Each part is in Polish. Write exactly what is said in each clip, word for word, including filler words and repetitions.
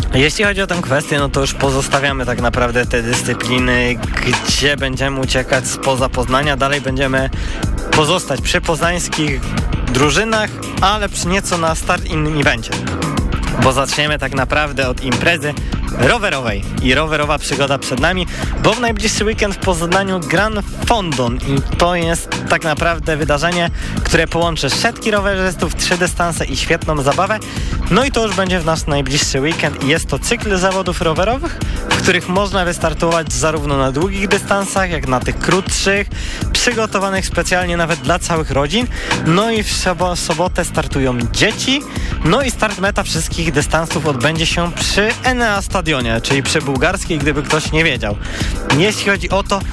Jeśli chodzi o tę kwestię, no to już pozostawiamy tak naprawdę te dyscypliny, gdzie będziemy uciekać spoza Poznania. Dalej będziemy pozostać przy poznańskich drużynach, ale przy nieco na start innym evencie. Bo zaczniemy tak naprawdę od imprezy rowerowej i rowerowa przygoda przed nami, bo w najbliższy weekend w Poznaniu Gran Fondo i to jest tak naprawdę wydarzenie, które połączy setki rowerzystów, trzy dystanse i świetną zabawę. No i to już będzie w nasz najbliższy weekend i jest to cykl zawodów rowerowych, w których można wystartować zarówno na długich dystansach, jak na tych krótszych, przygotowanych specjalnie nawet dla całych rodzin. No i w sobotę startują dzieci, no i start meta wszystkich dystansów odbędzie się przy Enea Stadionie, czyli przy bułgarskiej, gdyby ktoś nie wiedział. Jeśli chodzi o to,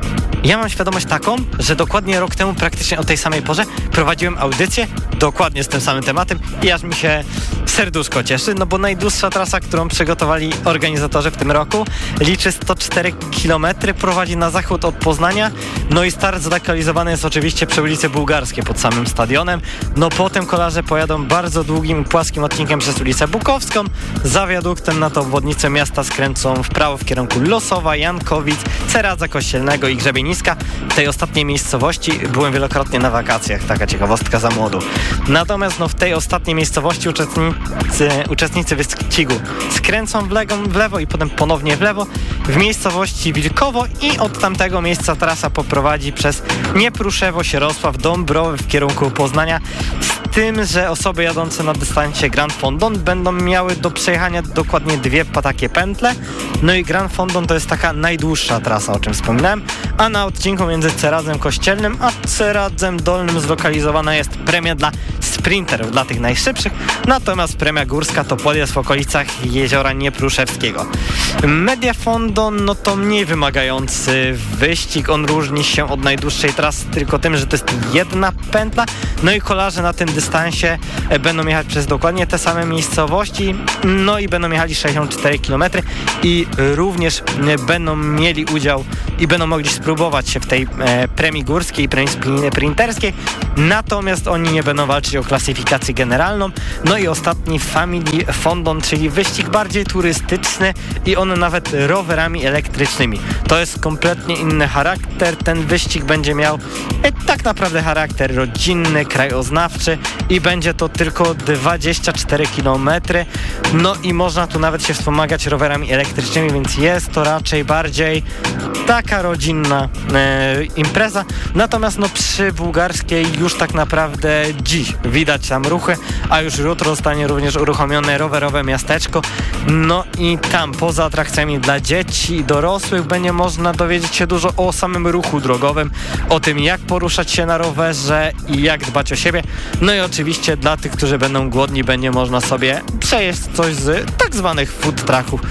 ja mam świadomość taką, że dokładnie rok temu praktycznie o tej samej porze prowadziłem audycję dokładnie z tym samym tematem i aż mi się serduszko cieszy, no bo najdłuższa trasa, którą przygotowali organizatorzy w tym roku, liczy sto cztery kilometry, prowadzi na zachód od Poznania, no i start zlokalizowany jest oczywiście przy ulicy Bułgarskiej pod samym stadionem. No potem kolarze pojadą bardzo długim, płaskim odcinkiem przez ulicę Bukowską, za wiaduktem na to obwodnicę miasta skręcą w prawo w kierunku Losowa, Jankowic, Ceradza Kościelnego i Grzebieniska. W tej ostatniej miejscowości byłem wielokrotnie na wakacjach, taka ciekawostka za młodu. Natomiast no, w tej ostatniej miejscowości uczestnicy, uczestnicy wyścigu skręcą w lewo, w lewo i potem ponownie w lewo w miejscowości Wilkowo i od tamtego miejsca trasa poprowadzi przez Niepruszewo, Sierosław, Dąbrowy w kierunku Poznania, z tym, że osoby jadące na dystansie Gran Fondo będą miały do przejechania dokładnie dwie takie pętle. No i Gran Fondo to jest taka najdłuższa trasa, o czym wspominałem, a na odcinku między Ceradzem Kościelnym a Ceradzem Dolnym zlokalizowana jest premia dla sprinterów, dla tych najszybszych, natomiast premia górska to podjazd w okolicach jeziora Niepruszewskiego. Media Fondo no to mniej wymagający wyścig, on różni się od najdłuższej trasy tylko tym, że to jest jedna pętla, no i kolarze na tym dystansie będą jechać przez dokładnie te same miejscowości, no i będą jechali sześćdziesiąt cztery kilometry i również będą mieli udział i będą mogli spróbować się w tej e, premii górskiej, premii sprinterskiej, natomiast oni nie będą walczyć o klasyfikację generalną. No i ostatni Family Fondo, czyli wyścig bardziej turystyczny i on nawet rowerami elektrycznymi. To jest kompletnie inny charakter, ten wyścig będzie miał e, tak naprawdę charakter rodzinny, krajoznawczy i będzie to tylko dwadzieścia cztery kilometry, no i można tu nawet się wspomagać rowerami elektrycznymi, więc jest to raczej bardziej taka rodzinna e, impreza. Natomiast no przy bułgarskiej już tak naprawdę dziś widać tam ruchy, a już jutro zostanie również uruchomione rowerowe miasteczko. No i tam poza atrakcjami dla dzieci i dorosłych będzie można dowiedzieć się dużo o samym ruchu drogowym, o tym jak poruszać się na rowerze i jak dbać o siebie. No i oczywiście dla tych, którzy będą głodni, będzie można sobie przejeść coś z tak zwanych food trucków.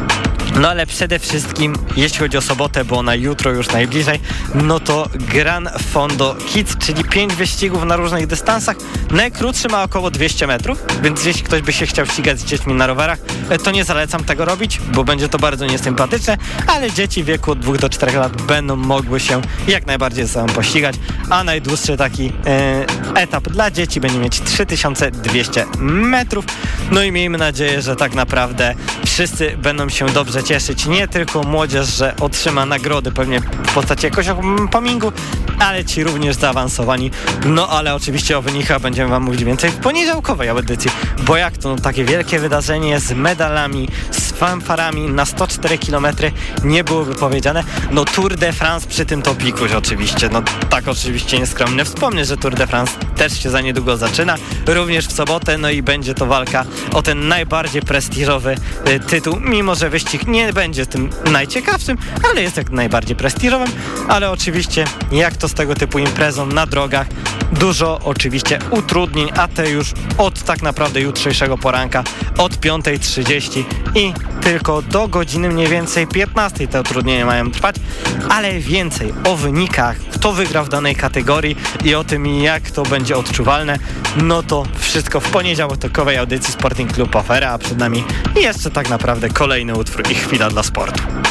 No ale przede wszystkim, jeśli chodzi o sobotę, bo ona jutro już najbliżej, no to Gran Fondo Kids, czyli pięć wyścigów na różnych dystansach. Najkrótszy ma około dwieście metrów, więc jeśli ktoś by się chciał ścigać z dziećmi na rowerach, to nie zalecam tego robić, bo będzie to bardzo niesympatyczne, ale dzieci w wieku od dwóch do czterech lat będą mogły się jak najbardziej ze sobą pościgać, a najdłuższy taki e, etap dla dzieci będzie mieć trzy tysiące dwieście metrów. No i miejmy nadzieję, że tak naprawdę wszyscy będą się dobrze cieszyć, nie tylko młodzież, że otrzyma nagrody pewnie w postaci jakiegoś pomingu, ale ci również zaawansowani. No ale oczywiście o wynikach będziemy wam mówić więcej w poniedziałkowej audycji, bo jak to no, takie wielkie wydarzenie z medalami, z fanfarami na sto cztery kilometry nie byłoby powiedziane. No Tour de France przy tym topikuś oczywiście, no tak oczywiście nieskromnie wspomnę, że Tour de France też się za niedługo zaczyna, również w sobotę, no i będzie to walka o ten najbardziej prestiżowy y, tytuł, mimo że wyścig nie będzie tym najciekawszym, ale jest jak najbardziej prestiżowym, ale oczywiście jak to z tego typu imprezą na drogach, dużo oczywiście utrudnień, a te już od tak naprawdę jutrzejszego poranka, od piątej trzydzieści i tylko do godziny mniej więcej piętnastej te utrudnienia mają trwać, ale więcej o wynikach, kto wygra w danej kategorii i o tym, jak to będzie odczuwalne, no to wszystko w poniedziałkowej audycji Sporting Club Afera, a przed nami jeszcze tak naprawdę kolejny utwór i chwila dla sportu.